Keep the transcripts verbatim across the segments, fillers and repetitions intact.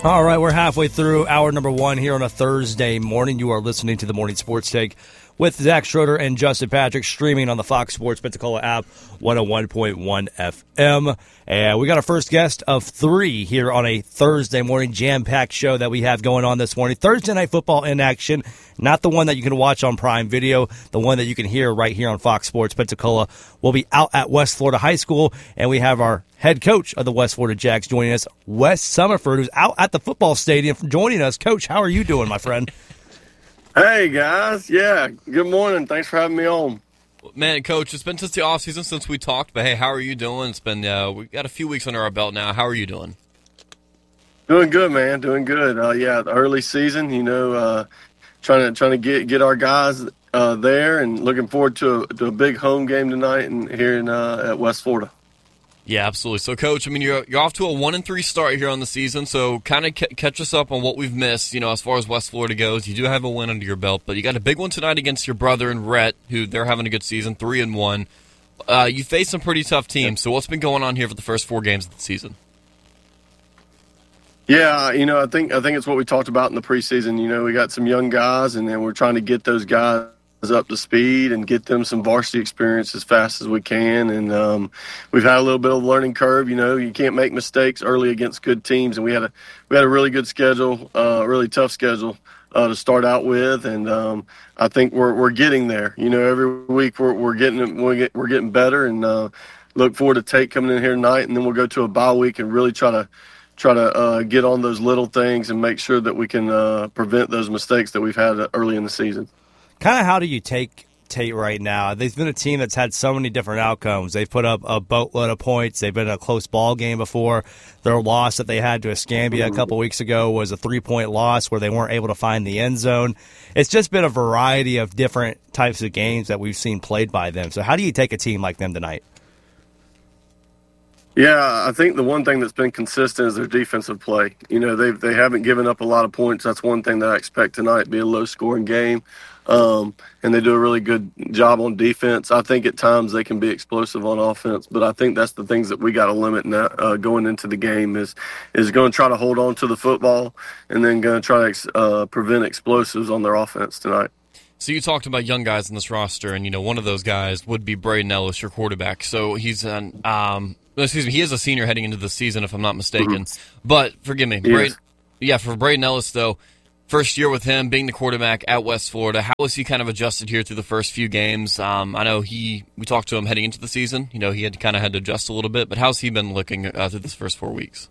All right, we're halfway through hour number one here on a Thursday morning. You are listening to the Morning Sports Take with Zach Schroeder and Justin Patrick, streaming on the Fox Sports Pensacola app, one oh one point one F M. And we got our first guest of three here on a Thursday morning jam-packed show that we have going on this morning. Thursday Night Football in action, not the one that you can watch on Prime Video, the one that you can hear right here on Fox Sports Pensacola. We'll be out at West Florida High School, and we have our head coach of the West Florida Jacks joining us, Wes Summerford, who's out at the football stadium joining us. Coach, how are you doing, my friend? Hey, guys. Yeah, good morning. Thanks for having me on. Man, Coach, it's been since the offseason since we talked, but hey, how are you doing? It's been, uh, we've got a few weeks under our belt now. How are you doing? Doing good, man. Doing good. Uh, yeah, the early season, you know, uh, trying to trying to get get our guys uh, there, and looking forward to a, to a big home game tonight and here in uh, at West Florida. Yeah, absolutely. So, Coach, I mean, you're you're off to a one and three start here on the season. So, kind of c- catch us up on what we've missed. You know, as far as West Florida goes, you do have a win under your belt, but you got a big one tonight against your brother in Rhett, who they're having a good season, three and one. Uh, you faced some pretty tough teams. So, what's been going on here for the first four games of the season? Yeah, you know, I think I think it's what we talked about in the preseason. You know, we got some young guys, and then we're trying to get those guys up to speed and get them some varsity experience as fast as we can. And um, we've had a little bit of a learning curve. You know, you can't make mistakes early against good teams, and we had a we had a really good schedule, a uh, really tough schedule uh, to start out with. And um, I think we're we're getting there. You know, every week we're we're getting we're, get, we're getting better, and uh, look forward to Tate coming in here tonight, and then we'll go to a bye week and really try to. try to uh, get on those little things and make sure that we can uh, prevent those mistakes that we've had early in the season. Kind of how do you take Tate right now? They've been a team that's had so many different outcomes. They've put up a boatload of points. They've been in a close ball game before. Their loss that they had to Escambia a couple weeks ago was a three-point loss where they weren't able to find the end zone. It's just been a variety of different types of games that we've seen played by them. So how do you take a team like them tonight? Yeah, I think the one thing that's been consistent is their defensive play. You know, they they haven't given up a lot of points. That's one thing that I expect tonight, be a low-scoring game. Um, and they do a really good job on defense. I think at times they can be explosive on offense, but I think that's the things that we got to limit now, uh, going into the game is is going to try to hold on to the football and then going to try to ex- uh, prevent explosives on their offense tonight. So you talked about young guys in this roster, and, you know, one of those guys would be Braden Ellis, your quarterback. So he's an um, – excuse me, he is a senior heading into the season, if I'm not mistaken. Mm-hmm. But, forgive me, Braden, yeah, for Braden Ellis, though, first year with him, being the quarterback at West Florida, how has he kind of adjusted here through the first few games? Um, I know he – we talked to him heading into the season. You know, he had kind of had to adjust a little bit. But how's he been looking uh, through this first four weeks?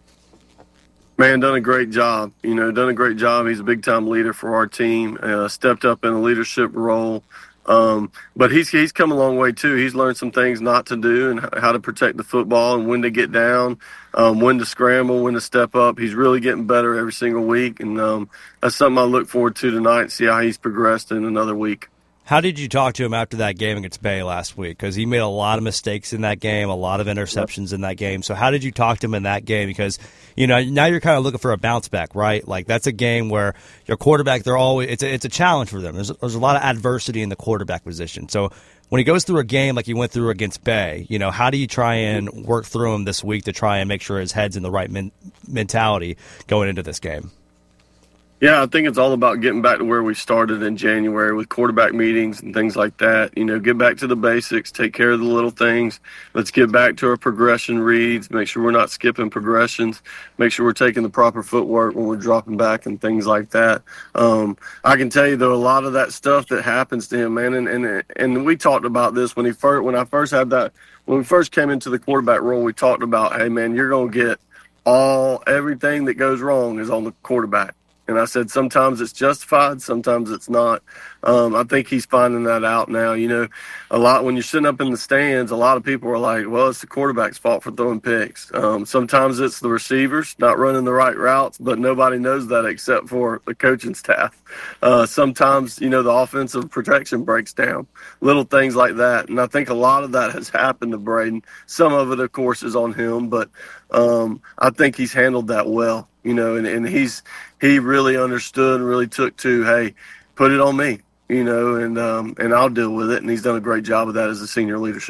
Man, done a great job. You know, done a great job. He's a big-time leader for our team, uh, stepped up in a leadership role. Um, but he's he's come a long way, too. He's learned some things not to do and how to protect the football and when to get down, um, when to scramble, when to step up. He's really getting better every single week, and um, that's something I look forward to tonight, see how he's progressed in another week. How did you talk to him after that game against Bay last week? Because he made a lot of mistakes in that game, a lot of interceptions in that game. So how did you talk to him in that game? Because, you know, now you're kind of looking for a bounce back, right? Like, that's a game where your quarterback, they're always it's a, it's a challenge for them. There's, there's a lot of adversity in the quarterback position. So when he goes through a game like he went through against Bay, you know, how do you try and work through him this week to try and make sure his head's in the right men- mentality going into this game? Yeah, I think it's all about getting back to where we started in January with quarterback meetings and things like that. You know, get back to the basics, take care of the little things. Let's get back to our progression reads, make sure we're not skipping progressions, make sure we're taking the proper footwork when we're dropping back and things like that. Um, I can tell you, though, a lot of that stuff that happens to him, man, and and, and we talked about this when he first, when I first had that, when we first came into the quarterback role, we talked about, hey, man, you're going to get all, everything that goes wrong is on the quarterback. And I said sometimes it's justified, sometimes it's not. Um, I think he's finding that out now. You know, a lot when you're sitting up in the stands, a lot of people are like, well, it's the quarterback's fault for throwing picks. Um, sometimes it's the receivers not running the right routes, but nobody knows that except for the coaching staff. Uh, sometimes, you know, the offensive protection breaks down, little things like that. And I think a lot of that has happened to Braden. Some of it, of course, is on him, but um, I think he's handled that well. You know, and, and he's he really understood and really took to, hey, put it on me, you know, and um, and I'll deal with it. And he's done a great job of that as a senior leadership.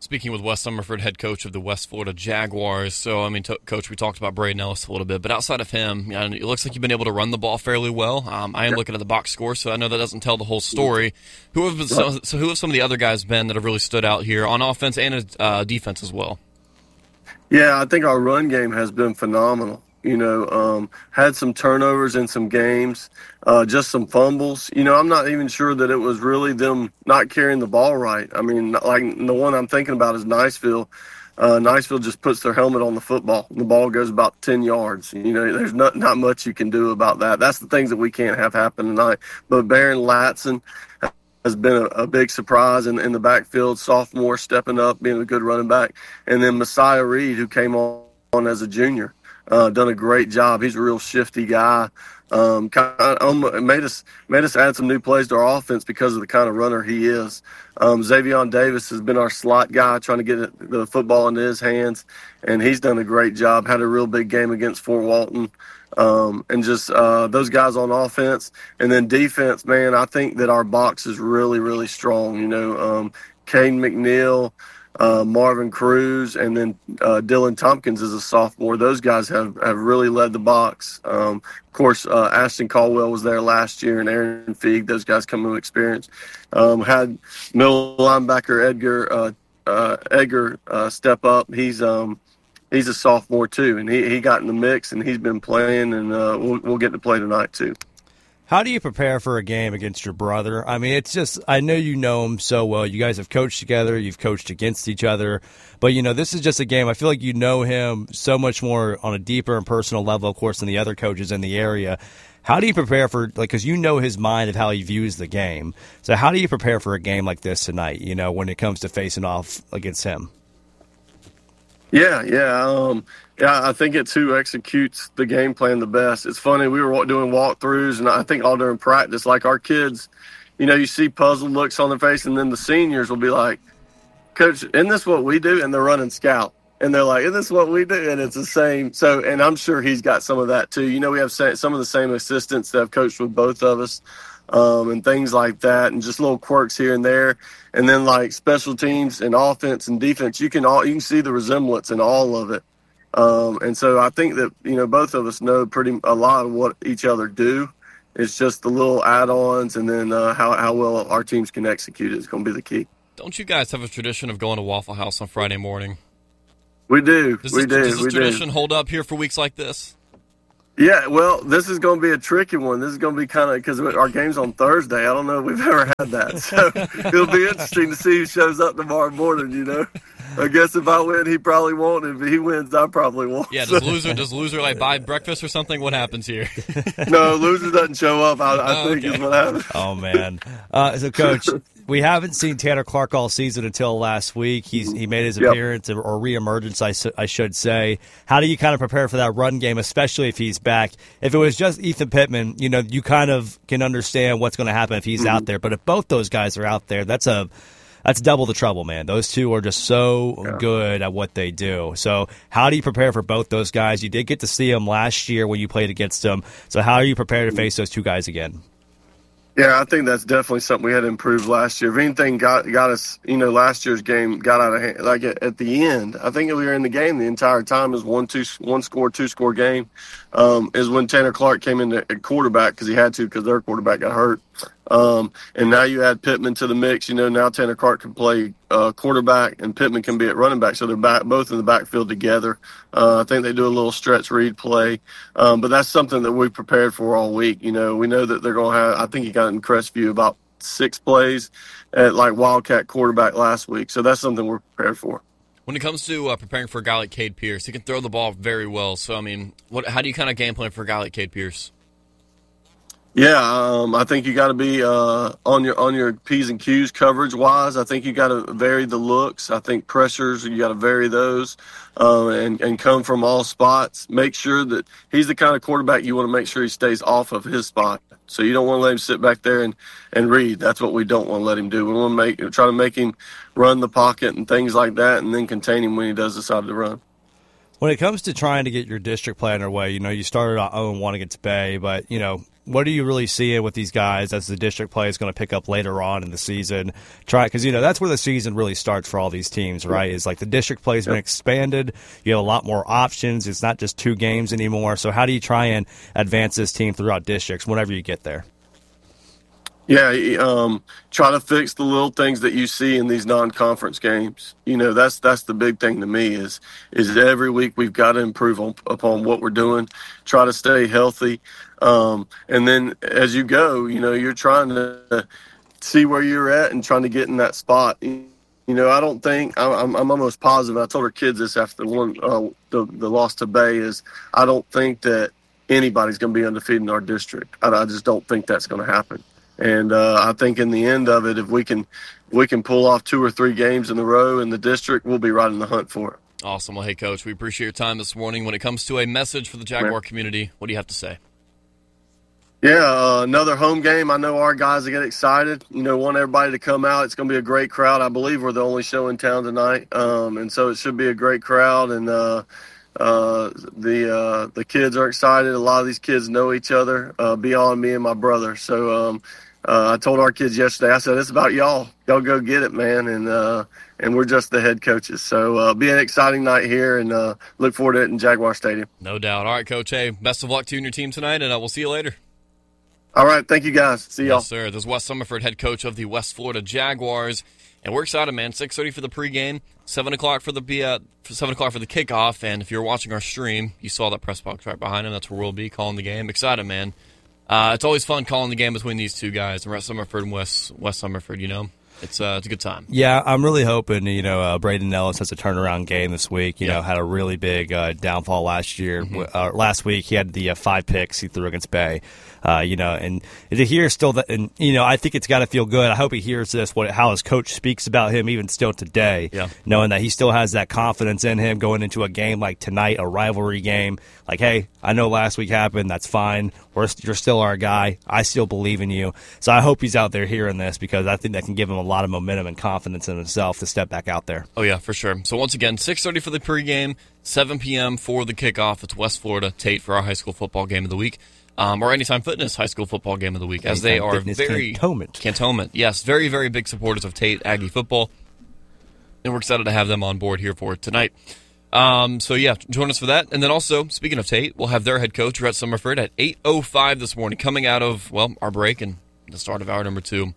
speaking with Wes Summerford, head coach of the West Florida Jaguars. So, I mean, t- Coach, we talked about Braden Ellis a little bit, but outside of him, you know, it looks like you've been able to run the ball fairly well. Um, I am looking at the box score, so I know that doesn't tell the whole story. Who have been, so, so who have some of the other guys been that have really stood out here on offense and uh, defense as well? Yeah, I think our run game has been phenomenal. You know, um, had some turnovers in some games, uh, just some fumbles. You know, I'm not even sure that it was really them not carrying the ball right. I mean, like the one I'm thinking about is Niceville. Uh, Niceville just puts their helmet on the football. The ball goes about ten yards. You know, there's not not much you can do about that. That's the things that we can't have happen tonight. But Baron Latson has been a, a big surprise in, in the backfield, sophomore stepping up, being a good running back. And then Messiah Reed, who came on, on as a junior. Uh, done a great job. He's a real shifty guy. Um, kind of made us made us add some new plays to our offense because of the kind of runner he is. Um, Xavion Davis has been our slot guy, trying to get the football into his hands, and he's done a great job. Had a real big game against Fort Walton, um, and just uh, those guys on offense. And then defense, man, I think that our box is really, really strong. You know, um, Caden McNeil, Uh, Marvin Cruz, and then uh, Dylan Tompkins is a sophomore. Those guys have, have really led the box. Um, of course, uh, Ashton Caldwell was there last year, and Aaron Feig. Those guys come with experience. Um, had middle linebacker Edgar uh, uh, Edgar uh, step up. He's um, he's a sophomore too, and he, he got in the mix, and he's been playing, and uh, we'll, we'll get to play tonight too. How do you prepare for a game against your brother? I mean, it's just, I know you know him so well. You guys have coached together. You've coached against each other. But, you know, this is just a game. I feel like you know him so much more on a deeper and personal level, of course, than the other coaches in the area. How do you prepare for, like, because you know his mind of how he views the game. So how do you prepare for a game like this tonight, you know, when it comes to facing off against him? Yeah, yeah. Um, yeah, I think it's who executes the game plan the best. It's funny, we were doing walkthroughs, and I think all during practice, like our kids, you know, you see puzzled looks on their face, and then the seniors will be like, Coach, isn't this what we do? And they're running scout. And they're like, isn't this what we do? And it's the same. So, and I'm sure he's got some of that too. You know, we have some of the same assistants that have coached with both of us. Um, and things like that, and just little quirks here and there, and then like special teams and offense and defense, you can all you can see the resemblance in all of it. Um, and so I think that you know both of us know pretty a lot of what each other do. It's just the little add-ons, and then uh, how how well our teams can execute it is going to be the key. Don't you guys have a tradition of going to Waffle House on Friday morning? We do. Does we this, do. Does this we tradition do. hold up here for weeks like this? Yeah, well, this is going to be a tricky one. This is going to be kind of because our game's on Thursday. I don't know if we've ever had that. So it'll be interesting to see who shows up tomorrow morning, you know. I guess if I win, he probably won't. If he wins, I probably won't. Yeah, does loser does loser like buy breakfast or something? What happens here? No, loser doesn't show up, I, I oh, think okay. is what happens. Oh, man. Uh, so, Coach, we haven't seen Tanner Clark all season until last week. He's He made his Yep. appearance, or reemergence, I, su- I should say. How do you kind of prepare for that run game, especially if he's back? If it was just Ethan Pittman, you know, you kind of can understand what's going to happen if he's Mm-hmm. out there. But if both those guys are out there, that's a that's double the trouble, man. Those two are just so Yeah. good at what they do. So how do you prepare for both those guys? You did get to see them last year when you played against them. So how are you prepared to face those two guys again? Yeah, I think that's definitely something we had to improve last year. If anything got got us, you know, last year's game got out of hand. Like at, at the end, I think we were in the game the entire time. It was one two one score, two score game. Um, is when Tanner Clark came in at quarterback because he had to because their quarterback got hurt. Um, and now you add Pittman to the mix. You know, now Tanner Clark can play uh, quarterback and Pittman can be at running back. So they're back, both in the backfield together. Uh, I think they do a little stretch read play. Um, but that's something that we prepared for all week. You know, we know that they're going to have, I think he got in Crestview about six plays at like Wildcat quarterback last week. So that's something we're prepared for. When it comes to uh, preparing for a guy like Cade Pierce, he can throw the ball very well. So, I mean, what? how do you kind of game plan for a guy like Cade Pierce? Yeah, um, I think you got to be uh, on your on your P's and Q's coverage wise. I think you got to vary the looks. I think pressures you got to vary those, um, and and come from all spots. Make sure that he's the kind of quarterback you want to make sure he stays off of his spot. So you don't want to let him sit back there and, and read. That's what we don't want to let him do. We want to make try to make him run the pocket and things like that, and then contain him when he does decide to run. When it comes to trying to get your district play underway, you know, you started out oh and one against Bay, but, you know, what are you really seeing with these guys as the district play is going to pick up later on in the season? Try because you know that's where the season really starts for all these teams, right? Is like the district play has been expanded. You have a lot more options. It's not just two games anymore. So how do you try and advance this team throughout districts whenever you get there? Yeah, um, try to fix the little things that you see in these non-conference games. You know, that's that's the big thing to me is is every week we've got to improve on, upon what we're doing, try to stay healthy. Um, and then as you go, you know, you're trying to see where you're at and trying to get in that spot. You know, I don't think I'm, I'm almost positive. I told our kids this after the one uh, the, the loss to Bay is I don't think that anybody's going to be undefeated in our district. I, I just don't think that's going to happen. And uh, I think in the end of it, if we can we can pull off two or three games in a row in the district, we'll be right in the hunt for it. Awesome. Well, hey, Coach, we appreciate your time this morning. When it comes to a message for the Jaguar Man. community, what do you have to say? Yeah, uh, another home game. I know our guys will get excited. You know, want everybody to come out. It's going to be a great crowd. I believe we're the only show in town tonight, um, and so it should be a great crowd. And uh, uh, the uh, the kids are excited. A lot of these kids know each other uh, beyond me and my brother. So um, uh, I told our kids yesterday, I said, it's about y'all. Y'all go get it, man. And uh, and we're just the head coaches. So uh, be an exciting night here, and uh, look forward to it in Jaguar Stadium. No doubt. All right, Coach. Hey, best of luck to you and your team tonight, and uh, we'll see you later. All right, thank you, guys. See y'all. Yes, sir. This is Wes Summerford, head coach of the West Florida Jaguars, and we're excited, man. six thirty for the pregame, seven o'clock for the uh, seven o'clock for the kickoff. And if you're watching our stream, you saw that press box right behind him. That's where we'll be calling the game. Excited, man. Uh, it's always fun calling the game between these two guys, Rhett Summerford and Wes Wes Summerford. You know, it's uh, it's a good time. Yeah, I'm really hoping. You know, uh, Braden Ellis has a turnaround game this week. You yeah. know, had a really big uh, downfall last year. Mm-hmm. Uh, last week he had the uh, five picks he threw against Bay. Uh, you know, and to hear still that, and you know, I think it's got to feel good. I hope he hears this, what how his coach speaks about him, even still today. Yeah. Knowing that he still has that confidence in him going into a game like tonight, a rivalry game. Like, hey, I know last week happened. That's fine. We're, you're still our guy. I still believe in you. So I hope he's out there hearing this because I think that can give him a lot of momentum and confidence in himself to step back out there. Oh yeah, for sure. So once again, six thirty for the pregame, seven p.m. for the kickoff. It's West Florida Tate for our high school football game of the week. Um, or Anytime Fitness high school football game of the week, as Anytime they are Fitness very Cantonment. Cantonment, yes, very very big supporters of Tate Aggie football, and we're excited to have them on board here for tonight. Um, so yeah, join us for that, and then also speaking of Tate, we'll have their head coach Rhett Summerford at eight oh five this morning, coming out of well our break and the start of hour number two.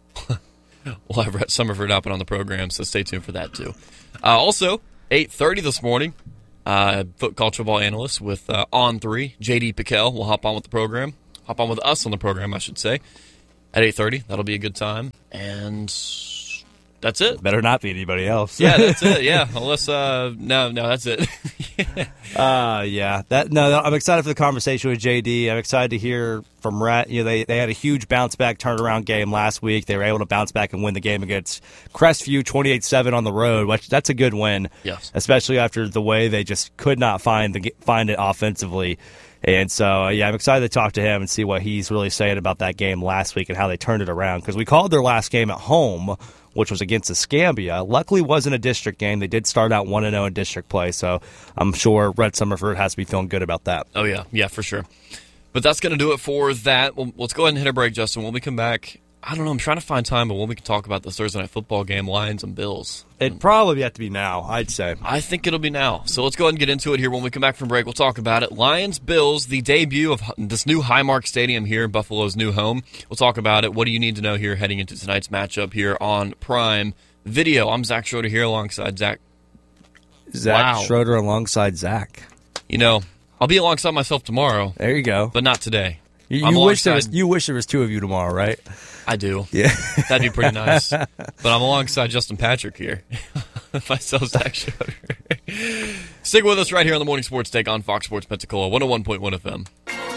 We'll have Rhett Summerford up and on the program, so stay tuned for that too. Uh, also, eight thirty this morning. Uh, foot college football analyst with uh, On three, J D Piquel will hop on with the program. Hop on with us on the program, I should say, at eight thirty. That'll be a good time. And that's it. Better not be anybody else. Yeah, that's it. Yeah, unless, uh, no, no, that's it. uh, yeah. That, no, I'm excited for the conversation with J D. I'm excited to hear from Rhett. You know, they, they had a huge bounce-back turnaround game last week. They were able to bounce back and win the game against Crestview twenty-eight seven on the road, which that's a good win. Yes. Especially after the way they just could not find the find it offensively. And so, uh, yeah, I'm excited to talk to him and see what he's really saying about that game last week and how they turned it around. Because we called their last game at home, which was against Escambia. Luckily, it wasn't a district game. They did start out one and oh in district play, so I'm sure Rhett Summerford has to be feeling good about that. Oh, yeah. Yeah, for sure. But that's going to do it for that. Well, let's go ahead and hit a break, Justin. When we come back, I don't know, I'm trying to find time, but when we can talk about this Thursday night football game, Lions and Bills. It'd probably have to be now, I'd say. I think it'll be now. So let's go ahead and get into it here. When we come back from break, we'll talk about it. Lions, Bills, the debut of this new Highmark Stadium here, Buffalo's new home. We'll talk about it. What do you need to know here heading into tonight's matchup here on Prime Video? I'm Zach Schroeder here alongside Zach. Zach wow. Schroeder alongside Zach. You know, I'll be alongside myself tomorrow. There you go. But not today. You, you wish there was, you wish there was two of you tomorrow, right? I do. Yeah. That'd be pretty nice. But I'm alongside Justin Patrick here. Myself, Zach Schroeder. Stick with us right here on the Morning Sports Take on Fox Sports Pensacola, one oh one point one F M.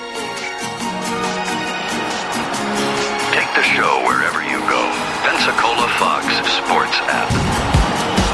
Take the show wherever you go. Pensacola Fox Sports app.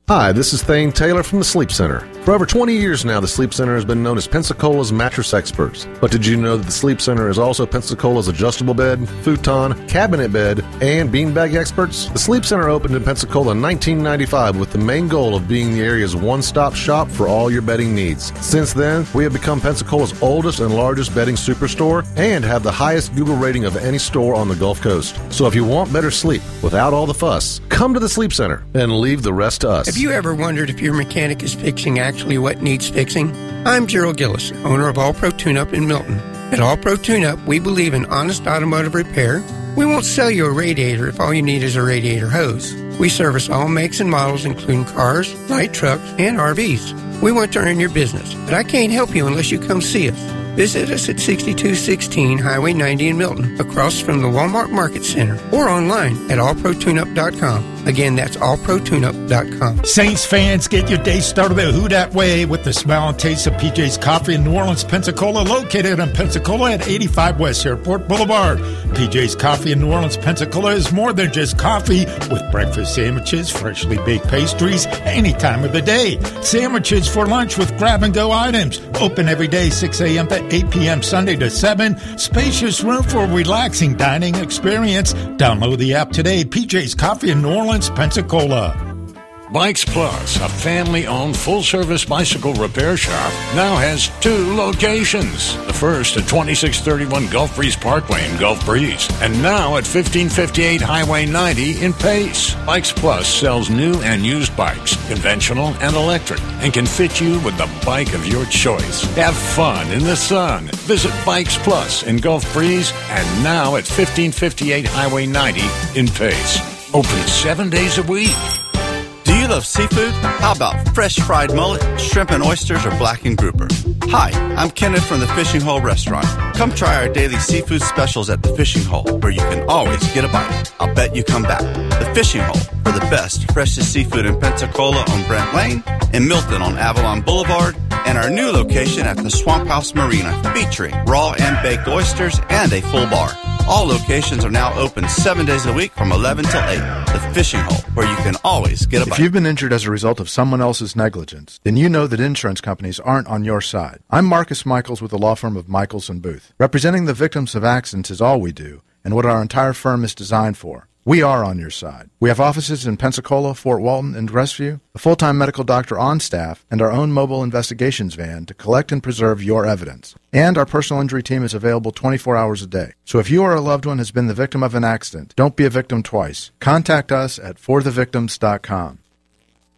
Hi, this is Thane Taylor from the Sleep Center. For over twenty years now, the Sleep Center has been known as Pensacola's mattress experts. But did you know that the Sleep Center is also Pensacola's adjustable bed, futon, cabinet bed, and beanbag experts? The Sleep Center opened in Pensacola in nineteen ninety-five with the main goal of being the area's one-stop shop for all your bedding needs. Since then, we have become Pensacola's oldest and largest bedding superstore and have the highest Google rating of any store on the Gulf Coast. So if you want better sleep without all the fuss, come to the Sleep Center and leave the rest to us. Have you ever wondered if your mechanic is fixing actually what needs fixing? I'm Gerald Gillis, owner of All Pro Tune-Up in Milton. At All Pro Tune-Up, we believe in honest automotive repair. We won't sell you a radiator if all you need is a radiator hose. We service all makes and models, including cars, light trucks, and R Vs. We want to earn your business, but I can't help you unless you come see us. Visit us at sixty-two sixteen Highway ninety in Milton, across from the Walmart Market Center, or online at all pro tune up dot com. Again, that's all pro tune up dot com. Saints fans, get your day started the Who Dat way with the smell and taste of P J's Coffee in New Orleans, Pensacola, located in Pensacola at eighty-five West Airport Boulevard. P J's Coffee in New Orleans, Pensacola is more than just coffee, with breakfast sandwiches, freshly baked pastries, any time of the day. Sandwiches for lunch with grab-and-go items. Open every day, six a.m. to eight p.m. Sunday to seven. Spacious room for a relaxing dining experience. Download the app today. P J's Coffee in New Orleans, Pensacola. Bikes Plus, a family-owned full-service bicycle repair shop, now has two locations. The first at twenty-six thirty-one Gulf Breeze Parkway in Gulf Breeze, and now at fifteen fifty-eight Highway ninety in Pace. Bikes Plus sells new and used bikes, conventional and electric, and can fit you with the bike of your choice. Have fun in the sun. Visit Bikes Plus in Gulf Breeze, and now at fifteen fifty-eight Highway ninety in Pace. Open seven days a week. Do you love seafood? How about fresh fried mullet, shrimp and oysters, or blackened grouper? Hi, I'm Kenneth from the Fishing Hole Restaurant. Come try our daily seafood specials at the Fishing Hole, where you can always get a bite. I'll bet you come back. The Fishing Hole, for the best, freshest seafood in Pensacola on Brent Lane, in Milton on Avalon Boulevard, and our new location at the Swamp House Marina, featuring raw and baked oysters and a full bar. All locations are now open seven days a week from eleven till eight. The Fishing Hole, where you can always get a bite. If you've been injured as a result of someone else's negligence, then you know that insurance companies aren't on your side. I'm Marcus Michaels with the law firm of Michaels and Booth. Representing the victims of accidents is all we do, and what our entire firm is designed for. We are on your side. We have offices in Pensacola, Fort Walton, and Crestview, a full-time medical doctor on staff, and our own mobile investigations van to collect and preserve your evidence. And our personal injury team is available twenty-four hours a day. So if you or a loved one has been the victim of an accident, don't be a victim twice. Contact us at for the victims dot com.